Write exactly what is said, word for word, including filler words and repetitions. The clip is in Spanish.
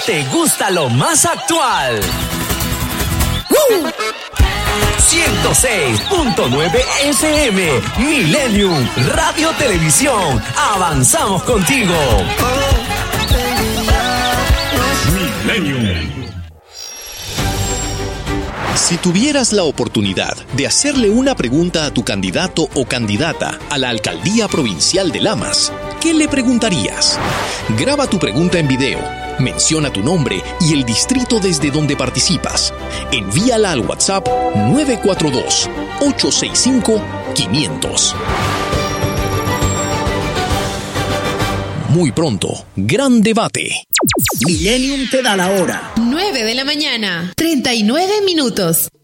te gusta lo más actual. ¡Uh! ciento seis punto nueve F M Millennium Radio Televisión. Avanzamos contigo. Millennium. Si tuvieras la oportunidad de hacerle una pregunta a tu candidato o candidata a la alcaldía provincial de Lamas, ¿qué le preguntarías? Graba tu pregunta en video, menciona tu nombre y el distrito desde donde participas. Envíala al WhatsApp nueve cuatro dos, ocho seis cinco, quinientos. Muy pronto, gran debate. Millennium te da la hora. nueve de la mañana, treinta y nueve minutos.